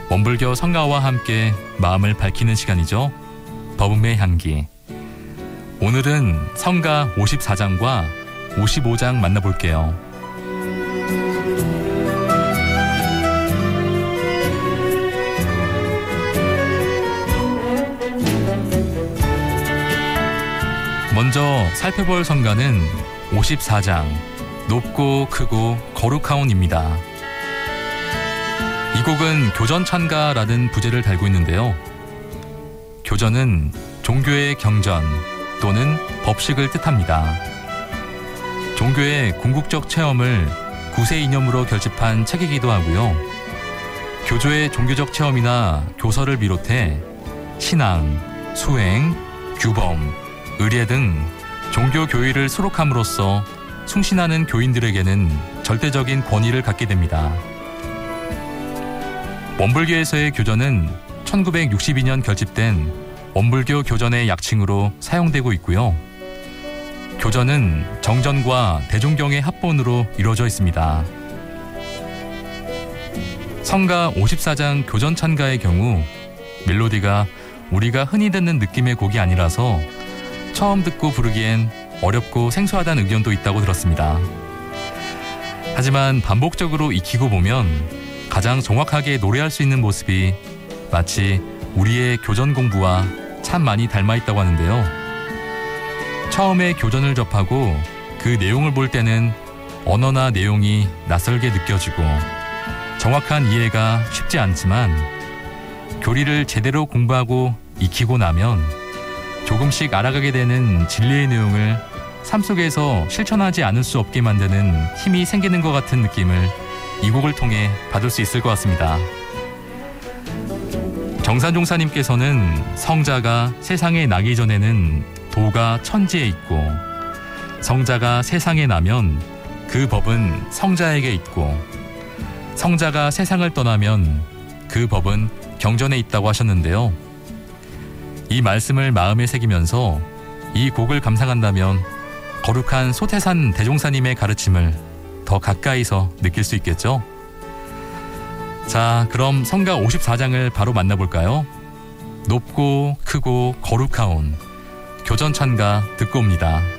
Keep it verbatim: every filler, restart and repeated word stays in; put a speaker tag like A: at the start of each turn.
A: 원불교 성가와 함께 마음을 밝히는 시간이죠. 법음의 향기. 오늘은 성가 오십사 장과 오십오 장 만나볼게요. 먼저 살펴볼 성가는 오십사 장, 높고 크고 거룩하온입니다. 이 곡은 교전찬가라는 부제를 달고 있는데요. 교전은 종교의 경전 또는 법식을 뜻합니다. 종교의 궁극적 체험을 구세 이념으로 결집한 책이기도 하고요. 교조의 종교적 체험이나 교서를 비롯해 신앙, 수행, 규범, 의례 등 종교 교의를 수록함으로써 숭신하는 교인들에게는 절대적인 권위를 갖게 됩니다. 원불교에서의 교전은 천구백육십이 년 결집된 원불교 교전의 약칭으로 사용되고 있고요. 교전은 정전과 대종경의 합본으로 이루어져 있습니다. 성가 오십사 장 교전찬가의 경우 멜로디가 우리가 흔히 듣는 느낌의 곡이 아니라서 처음 듣고 부르기엔 어렵고 생소하다는 의견도 있다고 들었습니다. 하지만 반복적으로 익히고 보면 가장 정확하게 노래할 수 있는 모습이 마치 우리의 교전 공부와 참 많이 닮아 있다고 하는데요. 처음에 교전을 접하고 그 내용을 볼 때는 언어나 내용이 낯설게 느껴지고 정확한 이해가 쉽지 않지만 교리를 제대로 공부하고 익히고 나면 조금씩 알아가게 되는 진리의 내용을 삶 속에서 실천하지 않을 수 없게 만드는 힘이 생기는 것 같은 느낌을 이 곡을 통해 받을 수 있을 것 같습니다. 정산종사님께서는 성자가 세상에 나기 전에는 도가 천지에 있고 성자가 세상에 나면 그 법은 성자에게 있고 성자가 세상을 떠나면 그 법은 경전에 있다고 하셨는데요. 이 말씀을 마음에 새기면서 이 곡을 감상한다면 거룩한 소태산 대종사님의 가르침을 더 가까이서 느낄 수 있겠죠? 자, 그럼 성가 오십사 장을 바로 만나볼까요? 높고 크고 거룩하온 교전찬가 듣고 옵니다.